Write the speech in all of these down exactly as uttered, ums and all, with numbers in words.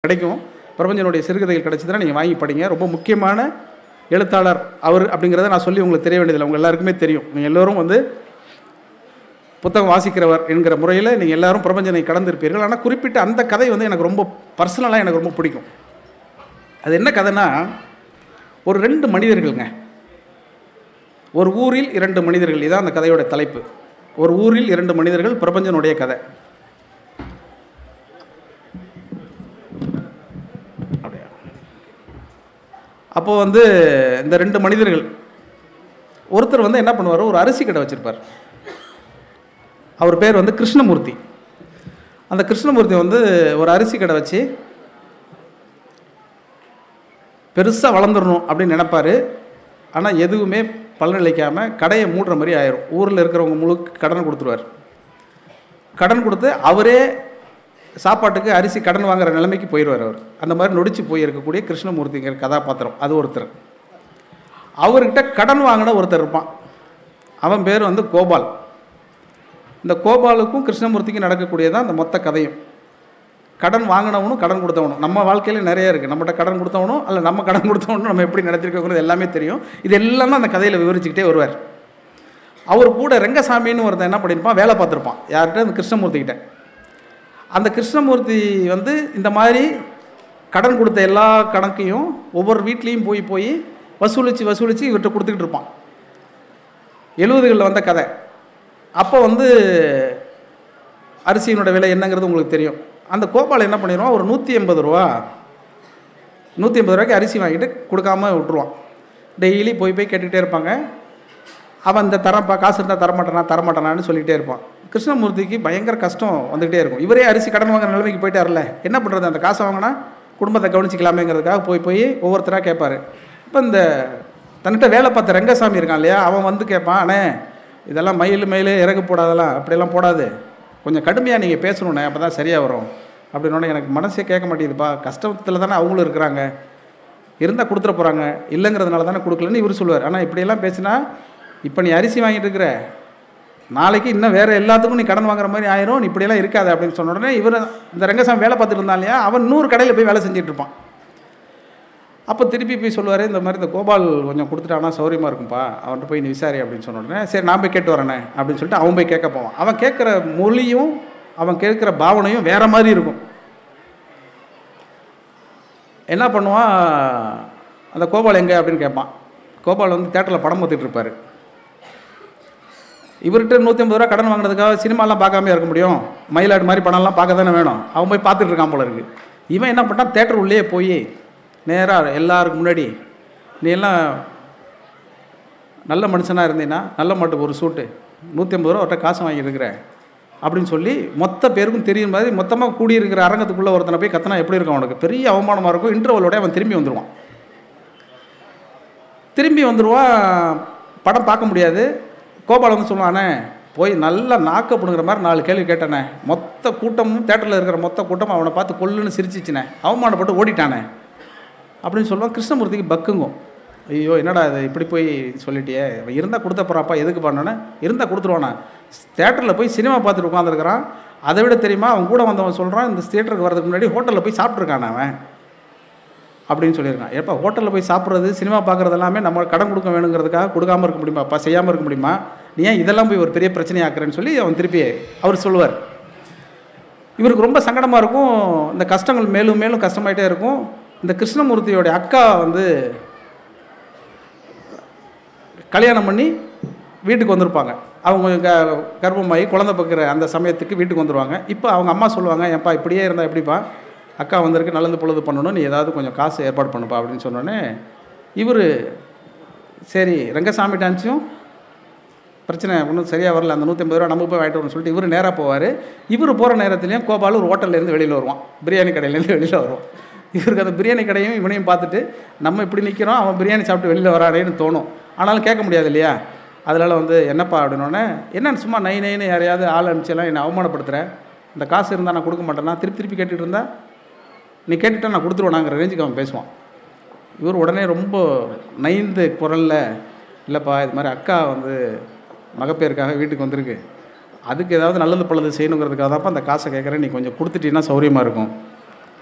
கிடைக்கும். பிரபஞ்சனுடைய சிறுகதைகள் கிடைச்சதுன்னா நீங்கள் வாங்கி படிங்க. ரொம்ப முக்கியமான எழுத்தாளர் அவர் அப்படிங்கிறத நான் சொல்லி உங்களுக்கு தெரிய வேண்டியதில்லை, உங்கள் எல்லாருக்குமே தெரியும். நீங்கள் எல்லோரும் வந்து புத்தகம் வாசிக்கிறவர் என்கிற முறையில் நீங்கள் எல்லோரும் பிரபஞ்சனை கடந்திருப்பீர்கள். ஆனால் குறிப்பிட்ட அந்த கதை வந்து எனக்கு ரொம்ப பர்சனலாக எனக்கு ரொம்ப பிடிக்கும். அது என்ன கதைன்னா, ஒரு ரெண்டு மனிதர்கள்ங்க, ஒரு ஊரில் இரண்டு மனிதர்கள், இதான் அந்த கதையோட தலைப்பு. ஒரு ஊரில் இரண்டு மனிதர்கள், பிரபஞ்சனுடைய கதை. அப்படியா? அப்போது வந்து இந்த ரெண்டு மனிதர்கள், ஒருத்தர் வந்து என்ன பண்ணுவார், ஒரு அரிசி கடை வச்சுருப்பார். அவர் பேர் வந்து கிருஷ்ணமூர்த்தி. அந்த கிருஷ்ணமூர்த்தி வந்து ஒரு அரிசி கடை வச்சு பெருசாக வளர்ந்துடணும் அப்படின்னு நினைப்பார். ஆனால் எதுவுமே பலனளிக்காமல் கடையை மூடுற மாதிரி ஆயிரும். ஊரில் இருக்கிறவங்க முழுக்க கடன் கொடுத்துருவார். கடன் கொடுத்து அவரே சாப்பாட்டுக்கு அரிசி கடன் வாங்குகிற நிலைமைக்கு போயிடுவார் அவர். அந்த மாதிரி நொடிச்சு போய் இருக்கக்கூடிய கிருஷ்ணமூர்த்திங்கிற கதாபாத்திரம் அது ஒருத்தர். அவர்கிட்ட கடன் வாங்கின ஒருத்தர் இருப்பான். அவன் பேர் வந்து கோபால். இந்த கோபாலுக்கும் கிருஷ்ணமூர்த்திக்கும் நடக்கக்கூடியதான் அந்த மொத்த கதையும். கடன் வாங்கினவனும் கடன் கொடுத்தவனும். நம்ம வாழ்க்கையில் நிறைய இருக்குது. நம்மகிட்ட கடன் கொடுத்தவனும் அல்ல நம்ம கடன் கொடுத்தவனும் நம்ம எப்படி நடத்திருக்கோங்கிறது எல்லாமே தெரியும். இது எல்லாமே அந்த கதையில் விவரிச்சுக்கிட்டே வருவார். அவர் கூட ரெங்கசாமின்னு ஒருத்தன் என்ன பண்ணியிருப்பான், வேலை பார்த்துருப்பான். யார்கிட்ட? அந்த கிருஷ்ணமூர்த்திக்கிட்ட. அந்த கிருஷ்ணமூர்த்தி வந்து இந்த மாதிரி கடன் கொடுத்த எல்லா கணக்கையும் ஒவ்வொரு வீட்லேயும் போய் போய் வசூலித்து வசூலித்து இவர்கிட்ட கொடுத்துக்கிட்டு இருப்பான். எழுபதுகளில் வந்த கதை. அப்போ வந்து அரிசியினோட விலை என்னங்கிறது உங்களுக்கு தெரியும். அந்த கோபால் என்ன பண்ணிடுவான், ஒரு நூற்றி எண்பது ரூபா நூற்றி எண்பது ரூபாய்க்கு அரிசி வாங்கிட்டு கொடுக்காம விட்டுருவான். டெய்லி போய் போய் கேட்டுக்கிட்டே இருப்பாங்க. அவன் இந்த தரப்பா காசு இருந்தால் தரமாட்டானா தரமாட்டானான்னு சொல்லிகிட்டே இருப்பான். கிருஷ்ணமூர்த்திக்கு பயங்கர கஷ்டம் வந்துக்கிட்டே இருக்கும். இவரே அரிசி கடன் வாங்குற நிலைமைக்கு போயிட்டார்ல, என்ன பண்ணுறது, அந்த காசை வாங்கினா குடும்பத்தை கவனிச்சிக்கலாமேங்கிறதுக்காக போய் போய் ஒவ்வொருத்தராக கேட்பார். இப்போ இந்த தன்கிட்ட வேலை பார்த்த ரெங்கசாமி இருக்கான் இல்லையா, அவன் வந்து கேட்பான், அண்ணே இதெல்லாம் மயில் மயில் இறகு போடாதெல்லாம் அப்படியெல்லாம் போடாது, கொஞ்சம் கடுமையாக நீங்கள் பேசணுண்ணே, அப்போ தான் சரியாக வரும் அப்படின்னோடனே எனக்கு மனசே கேட்க மாட்டேங்குதுப்பா, கஷ்டத்தில் தானே அவங்களும் இருக்கிறாங்க, இருந்தால் கொடுத்துட போகிறாங்க, இல்லைங்கிறதுனால தானே கொடுக்கலன்னு இவர் சொல்லுவார். ஆனால் இப்படியெல்லாம் பேசினா இப்போ நீ அரிசி வாங்கிட்டு இருக்கிற, நாளைக்கு இன்னும் வேறு எல்லாத்துக்கும் நீ கடன் வாங்குற மாதிரி ஆயிரும், நீ இப்படியெல்லாம் இருக்காது அப்படின்னு சொன்ன உடனே இவர் இந்த ரெங்கசாமி வேலை பார்த்துட்டு இருந்தான் இல்லையா, அவன் நூறு கடையில் போய் வேலை செஞ்சுட்டு இருப்பான். அப்போ திருப்பி போய் சொல்லுவார், இந்த மாதிரி இந்த கோபால் கொஞ்சம் கொடுத்துட்டானா சௌரியமாக இருக்கும்ப்பா, அவன்கிட்ட போய் நீ விசாரி அப்படின்னு சொன்ன உடனே சரி நான் போய் கேட்டு வரேனே அப்படின்னு சொல்லிட்டு அவன் போய் கேட்க போவான். அவன் கேட்குற மொழியும் அவன் கேட்குற பாவனையும் வேறு மாதிரி இருக்கும். என்ன பண்ணுவான், அந்த கோபால் எங்கே அப்படின்னு கேட்பான். கோபால் வந்து தேட்டரில் படம் பார்த்துட்டு இருப்பார். இவர்கிட்ட நூற்றி ஐம்பது ரூபா கடன் வாங்கினதுக்காக சினிமாலாம் பார்க்காம இருக்க முடியும், மயிலாடு மாதிரி படம்லாம் பார்க்க தானே வேணும், அவன் போய் பார்த்துட்டு இருக்கான் போல இருக்குது. இவன் என்ன பண்ணான், தேட்டர் உள்ளே போய் நேராக எல்லாருக்கு முன்னாடி, நீ எல்லாம் நல்ல மனுஷனாக இருந்தீங்கன்னா நல்ல மாட்டுக்கு ஒரு சூட்டு நூற்றி ஐம்பது ரூபா அவர்கிட்ட காசு வாங்கியிருக்கிற அப்படின்னு சொல்லி மொத்த பேருக்கும் தெரியும் மாதிரி மொத்தமாக கூடியிருக்கிற அரங்கத்துக்குள்ளே ஒருத்தனை போய் கத்தனா எப்படி இருக்கும், அவனுக்கு பெரிய அவமானமாக இருக்கும். இன்டர்வலோட அவன் திரும்பி வந்துடுவான். திரும்பி வந்துடுவான், படம் பார்க்க முடியாது. கோபால் வந்து சொல்லுவானே, போய் நல்லா நாக்க பிடுங்குற மாதிரி நாலு கேள்வி கேட்டானே, மொத்த கூட்டமும் தேட்டரில் இருக்கிற மொத்த கூட்டமும் அவனை பார்த்து கொல்லுன்னு சிரிச்சிச்சுனே, அவமானப்பட்டு ஓடிட்டானே அப்படின்னு சொல்லுவான். கிருஷ்ணமூர்த்திக்கு பக்குங்கும், ஐயோ என்னடா இது இப்படி போய் சொல்லிட்டியே, இருந்தால் கொடுத்த போகிறாப்பா எதுக்கு பண்ணோன்னே, இருந்தால் கொடுத்துருவானா, தேட்டரில் போய் சினிமா பார்த்துட்டு உட்காந்துருக்கிறான், அதை விட தெரியுமா அவன் கூட வந்தவன் சொல்கிறான், இந்த தேட்டருக்கு வரதுக்கு முன்னாடி ஹோட்டலில் போய் சாப்பிட்ருக்கான் அவன் அப்படின்னு சொல்லியிருக்கான். எப்போ ஹோட்டலில் போய் சாப்பிட்றது சினிமா பார்க்குறது எல்லாமே நம்ம கடன் கொடுக்க வேணுங்கிறதுக்காக கொடுக்காமல் இருக்க முடியுமாப்பா, செய்யாமல் இருக்க முடியுமா, நீ ஏன் இதெல்லாம் போய் ஒரு பெரிய பிரச்சனையாக்குறேன்னு சொல்லி அவன் திருப்பி அவர் சொல்லுவார். இவருக்கு ரொம்ப சங்கடமாக இருக்கும். இந்த கஷ்டங்கள் மேலும் மேலும் கஷ்டமாயிட்டே இருக்கும். இந்த கிருஷ்ணமூர்த்தியோடைய அக்கா வந்து கல்யாணம் பண்ணி வீட்டுக்கு வந்திருப்பாங்க. அவங்க க கர்ப்பமாகி குழந்தை பார்க்குற அந்த சமயத்துக்கு வீட்டுக்கு வந்துடுவாங்க. இப்போ அவங்க அம்மா சொல்லுவாங்க, ஏன்ப்பா இப்படியே இருந்தால் எப்படிப்பா, அக்கா வந்திருக்கு நல்லது பொழுது பண்ணணும், நீ ஏதாவது கொஞ்சம் காசு ஏற்பாடு பண்ணுப்பா அப்படின்னு சொன்னோடனே இவர் சரி ரங்கசாமி டான்ஸும் பிரச்சனை ஒன்றும் சரியாக வரல, அந்த நூற்றி ஐம்பது ரூபா நம்ம போய் வாங்கிட்டு வரணும்னு சொல்லிட்டு இவர் நேராக போவார். இவர் போகிற நேரத்துலையும் கோபால் ஒரு ஹோட்டல்லேருந்து வெளியில் வருவான், பிரியாணி கடையிலேருந்து வெளியில் வருவான். இவருக்கு அந்த பிரியாணி கடையும் இவனையும் பார்த்துட்டு நம்ம இப்படி நிற்கிறோம், அவன் பிரியாணி சாப்பிட்டு வெளியில் வரானேன்னு தோணும். ஆனாலும் கேட்க முடியாது இல்லையா, அதனால் வந்து என்னப்பா அப்படின்னோடனே, என்னன்னு சும்மா நை நைன்னு யாரையாவது ஆள் அனுப்பிச்செல்லாம் என்னை அவமானப்படுத்துகிறேன், இந்த காசு இருந்தால் நான் கொடுக்க மாட்டேன்னா, திருப்பி திருப்பி கேட்டுகிட்டு இருந்தால் நீ கேட்டுட்டா நான் கொடுத்துருவேனாங்கிற ரேஞ்சுக்கு அவன் பேசுவான். இவர் உடனே ரொம்ப நைந்து குரலில், இல்லைப்பா இது மாதிரி அக்கா வந்து மகப்பேருக்காக வீட்டுக்கு வந்திருக்கு, அதுக்கு ஏதாவது நல்லது பழுது செய்யணுங்கிறதுக்காக தான்ப்பா அந்த காசை கேட்குறேன், நீ கொஞ்சம் கொடுத்துட்டீங்கன்னா சௌரியமாக இருக்கும்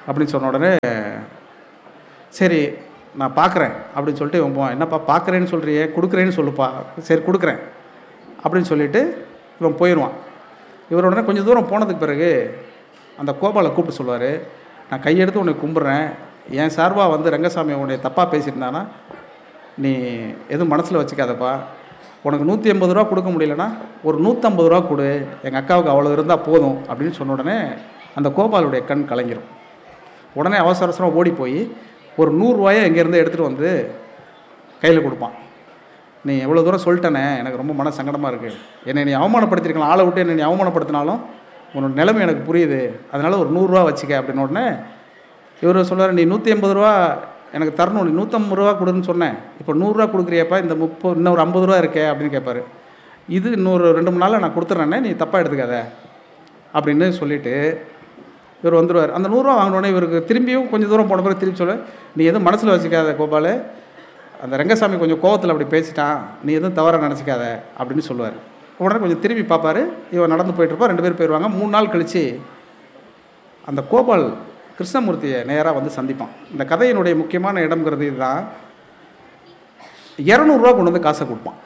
அப்படின்னு சொன்ன உடனே சரி நான் பார்க்குறேன் அப்படின்னு சொல்லிட்டு இவன் போவான். என்னப்பா பார்க்குறேன்னு சொல்கிறியே, கொடுக்குறேன்னு சொல்லுப்பா. சரி கொடுக்குறேன் அப்படின்னு சொல்லிவிட்டு இவன் போயிடுவான். இவர் உடனே கொஞ்சம் தூரம் போனதுக்கு பிறகு அந்த கோபாலை கூப்பிட்டு சொல்லுவார், நான் கையெடுத்து உன்னை கும்பிட்றேன், என் சார்பாக வந்து ரங்கசாமி உன்னை தப்பாக பேசியிருந்தானா நீ எதுவும் மனசில் வச்சுக்காதப்பா, உனக்கு நூற்றி ஐம்பது ரூபா கொடுக்க முடியலன்னா ஒரு நூற்றம்பது ரூபா கொடு, எங்கள் அக்காவுக்கு அவ்வளோ இருந்தால் போதும் அப்படின்னு சொன்ன உடனே அந்த கோபாலுடைய கண் கலங்கிரும். உடனே அவசர அவசரம் ஓடி போய் ஒரு நூறுரூவாயை எங்கேருந்து எடுத்துகிட்டு வந்து கையில் கொடுப்பான். நீ எவ்வளோ தூரம் சொல்லிட்டனே, எனக்கு ரொம்ப மன சங்கடமாக இருக்குது, என்னை நீ அவமானப்படுத்திருக்கலாம், ஆளை விட்டு என்னை நீ அவமானப்படுத்தினாலும் உன்னோட நிலைமை எனக்கு புரியுது, அதனால் ஒரு நூறுரூவா வச்சுக்க அப்படின்னு. உடனே இவர் சொல்லுவார், நீ நூற்றி ஐம்பது ரூபா எனக்கு தரணும், நீ நூற்றம்பது ரூபா கொடுன்னு சொன்னேன், இப்போ நூறுரூவா கொடுக்குறியப்பா, இந்த முப்பது இன்னொரு ஐம்பது ரூபா இருக்கே அப்படின்னு கேட்பார். இது இன்னொரு ரெண்டு மூணு நாளில் நான் கொடுத்துட்றேன்னே, நீ தப்பாக எடுத்துக்காத அப்படின்னு சொல்லிவிட்டு இவர் வந்துடுவார். அந்த நூறுரூவா வாங்கினோடனே இவருக்கு திரும்பியும் கொஞ்சம் தூரம் போன பிறகு திரும்பி சொல்ல, நீ எதுவும் மனசில் வச்சுக்காத கோபால், அந்த ரங்கசாமி கொஞ்சம் கோவத்தில் அப்படி பேசிட்டான், நீ எதுவும் தவறாக நினச்சிக்காத அப்படின்னு சொல்லுவார். உடனே கொஞ்சம் திரும்பி பார்ப்பார், இவன் நடந்து போயிட்டுருப்பா, ரெண்டு பேர் போயிடுவாங்க. மூணு நாள் கழித்து அந்த கோபால் கிருஷ்ணமூர்த்தியை நேராக வந்து சந்திப்பான். இந்த கதையினுடைய முக்கியமான இடம்ங்கிறது இதுதான். இரநூறுவா கொண்டு வந்து காசை கொடுப்பான்.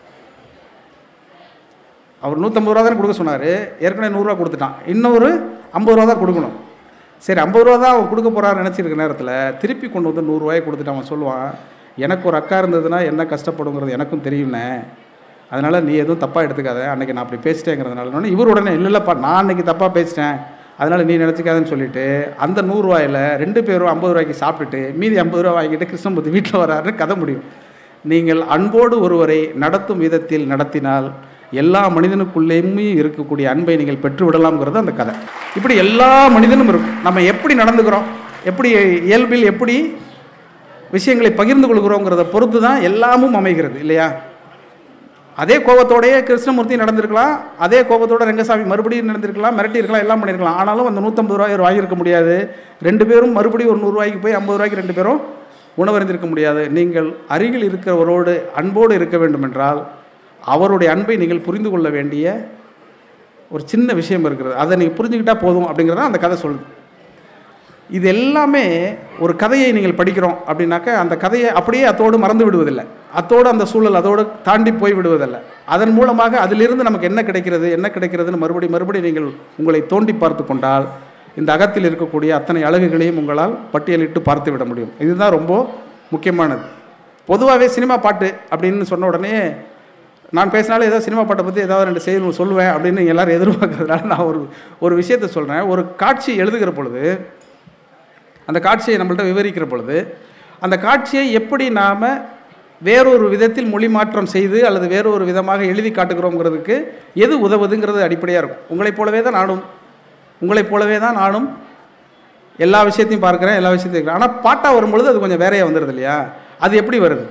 அவர் நூற்றம்பது ரூபா தானே கொடுக்க சொன்னார், ஏற்கனவே நூறுரூவா கொடுத்துட்டான், இன்னொரு ஐம்பது ரூபா தான் கொடுக்கணும். சரி ஐம்பது ரூபா தான் அவன் கொடுக்க போகிறான்னு நினச்சிருக்க நேரத்தில் திருப்பி கொண்டு வந்து நூறுரூவாயை கொடுத்துட்டு அவன் சொல்லுவான், எனக்கு ஒரு அக்கா இருந்ததுன்னா என்ன கஷ்டப்படுங்கிறது எனக்கும் தெரியும்னே, அதனால் நீ எதுவும் தப்பாக எடுத்துக்காத, அன்றைக்கி நான் அப்படி பேசிட்டேங்கிறதுனால. இவர் உடனே இல்லை இல்லைப்பா நான் அன்றைக்கி தப்பாக பேசிட்டேன், அதனால் நீ நினச்சிக்காதுன்னு சொல்லிவிட்டு அந்த நூறுரூவாயில் ரெண்டு பேரும் ஐம்பது ரூபாய்க்கு சாப்பிட்டுட்டு மீதி ஐம்பது ரூபா வாங்கிட்டு கிருஷ்ணமூர்த்தி வீட்டில் வராருன்னு கதை முடியும். நீங்கள் அன்போடு ஒருவரை நடத்தும் விதத்தில் நடத்தினால் எல்லா மனிதனுக்குள்ளேயுமே இருக்கக்கூடிய அன்பை நீங்கள் பெற்று விடலாம்ங்கிறது அந்த கதை. இப்படி எல்லா மனிதனும் இருக்கும். நம்ம எப்படி நடந்துக்கிறோம், எப்படி இயல்பில் எப்படி விஷயங்களை பகிர்ந்து கொள்கிறோங்கிறத பொறுத்து தான் எல்லாமும் அமைகிறது இல்லையா? அதே கோபத்தோடையே கிருஷ்ணமூர்த்தி நடந்திருக்கலாம், அதே கோபத்தோட ரங்கசாமி மறுபடியும் நடந்திருக்கலாம், மிரட்டி இருக்கலாம், எல்லாம் பண்ணியிருக்கலாம். ஆனாலும் அந்த நூற்றம்பது ரூபாய் வாங்கியிருக்க முடியாது. ரெண்டு பேரும் மறுபடியும் ஒரு நூறுரூவாய்க்கு போய் ஐம்பது ரூபாய்க்கு ரெண்டு பேரும் உணவறிந்திருக்க முடியாது. நீங்கள் அருகில் இருக்கிறவரோடு அன்போடு இருக்க வேண்டும் என்றால் அவருடைய அன்பை நீங்கள் புரிந்து கொள்ள வேண்டிய ஒரு சின்ன விஷயம் இருக்கிறது. அதை நீங்கள் புரிஞ்சுக்கிட்டால் போதும் அப்படிங்கிறத அந்த கதை சொல்லுது. இது எல்லாமே ஒரு கதையை நீங்கள் படிக்கிறோம் அப்படின்னாக்கா அந்த கதையை அப்படியே அத்தோடு மறந்து விடுவதில்லை, அத்தோடு அந்த சூழல் அதோடு தாண்டி போய் விடுவதில்லை. அதன் மூலமாக அதிலிருந்து நமக்கு என்ன கிடைக்கிறது என்ன கிடைக்கிறதுன்னு மறுபடியும் மறுபடியும் நீங்கள் உங்களை தோண்டி பார்த்து கொண்டால் இந்த அகத்தில் இருக்கக்கூடிய அத்தனை அழகுகளையும் உங்களால் பட்டியலிட்டு பார்த்து விட முடியும். இதுதான் ரொம்ப முக்கியமானது. பொதுவாகவே சினிமா பாட்டு அப்படின்னு சொன்ன உடனே நான் பேசினாலும் ஏதாவது சினிமா பாட்டை பற்றி ஏதாவது ரெண்டு செய்தி சொல்லுவேன் அப்படின்னு எல்லோரும் எதிர்பார்க்கறதுனால நான் ஒரு ஒரு விஷயத்தை சொல்கிறேன். ஒரு காட்சி எழுதுகிற பொழுது அந்த காட்சியை நம்மள்ட்ட விவரிக்கிற பொழுது அந்த காட்சியை எப்படி நாம் வேறொரு விதத்தில் மொழி மாற்றம் செய்து அல்லது வேறொரு விதமாக எழுதி காட்டுகிறோங்கிறதுக்கு எது உதவுதுங்கிறது அடிப்படையாக இருக்கும். உங்களைப் போலவே தான் நானும் உங்களைப் போலவே தான் நானும் எல்லா விஷயத்தையும் பார்க்குறேன், எல்லா விஷயத்தையும் இருக்கிறேன். ஆனால் பாட்டாக வரும்பொழுது அது கொஞ்சம் வேறையாக வந்துடுது இல்லையா? அது எப்படி வருது?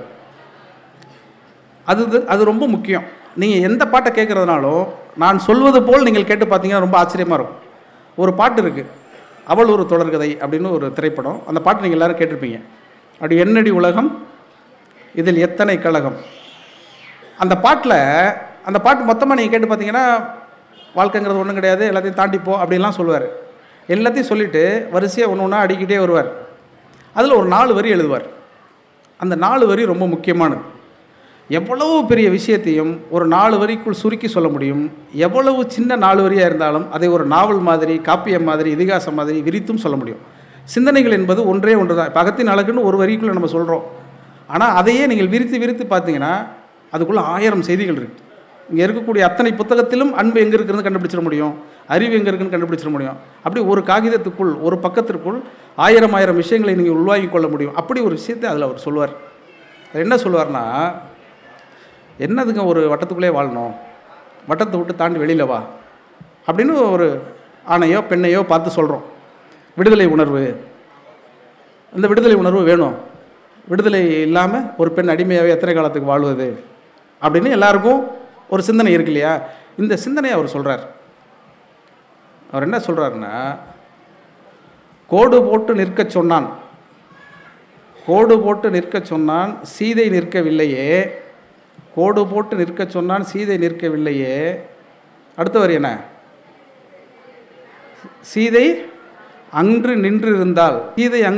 அது அது ரொம்ப முக்கியம். நீங்கள் எந்த பாட்டை கேட்குறதுனாலும் நான் சொல்வது போல் நீங்கள் கேட்டு பார்த்தீங்கன்னா ரொம்ப ஆச்சரியமாக இருக்கும். ஒரு பாட்டு இருக்குது, அவள் ஒரு தொடர்கதை அப்படின்னு ஒரு திரைப்படம். அந்த பாட்டு நீங்கள் எல்லோரும் கேட்டிருப்பீங்க. அப்படி என்னடி உலகம் இதில் எத்தனை கழகம். அந்த பாட்டில் அந்த பாட்டு மொத்தமாக நீங்கள் கேட்டு பார்த்தீங்கன்னா வாழ்க்கைங்கிறது ஒன்றும் கிடையாது, எல்லாத்தையும் தாண்டிப்போ அப்படின்லாம் சொல்லுவார். எல்லாத்தையும் சொல்லிவிட்டு வரிசையாக ஒன்று ஒன்றா அடிக்கிட்டே வருவார். அதில் ஒரு நாலு வரி எழுதுவார். அந்த நாலு வரி ரொம்ப முக்கியமானது. எவ்வளவு பெரிய விஷயத்தையும் ஒரு நாலு வரிக்குள் சுருக்கி சொல்ல முடியும். எவ்வளவு சின்ன நாலு வரியாக இருந்தாலும் அதை ஒரு நாவல் மாதிரி, காப்பியம் மாதிரி, இதிகாசம் மாதிரி விரித்தும் சொல்ல முடியும். சிந்தனைகள் என்பது ஒன்றே ஒன்று தான். இப்போ அகத்தின் அழகுன்னு ஒரு வரிக்குள்ளே நம்ம சொல்கிறோம். ஆனால் அதையே நீங்கள் விரித்து விரித்து பார்த்தீங்கன்னா அதுக்குள்ளே ஆயிரம் செய்திகள் இருக்குது. இங்கே இருக்கக்கூடிய அத்தனை புத்தகத்திலும் அன்பு எங்கே இருக்குதுன்னு கண்டுபிடிச்சிட முடியும், அறிவு எங்கே இருக்குதுன்னு கண்டுபிடிச்சிட முடியும். அப்படி ஒரு காகிதத்துக்குள் ஒரு பக்கத்திற்குள் ஆயிரம் ஆயிரம் விஷயங்களை நீங்கள் உள்வாங்கி கொள்ள முடியும். அப்படி ஒரு விஷயத்தை அதில் அவர் சொல்லுவார். அது என்ன சொல்லுவார்னா, என்னதுங்க ஒரு வட்டத்துக்குள்ளே வாழணும், வட்டத்தை விட்டு தாண்டி வெளியில் வா அப்படின்னு ஒரு ஆணையோ பெண்ணையோ பார்த்து சொல்கிறோம். விடுதலை உணர்வு, இந்த விடுதலை உணர்வு வேணும், விடுதலை இல்லாமல் ஒரு பெண் அடிமையாகவே எத்தனை காலத்துக்கு வாழ்வது அப்படின்னு எல்லாருக்கும் ஒரு சிந்தனை இருக்கு இல்லையா? இந்த சிந்தனையை அவர் சொல்கிறார். அவர் என்ன சொல்கிறாருன்னா, கோடு போட்டு நிற்க சொன்னான், கோடு போட்டு நிற்க சொன்னான் சீதை நிற்கவில்லையே, கோடு போட்டு நிற்க சொன்னான் சீதை நிற்கவில்லையே. அடுத்த வரி என்ன? சீதை அன்று நின்று இருந்தால் சீதை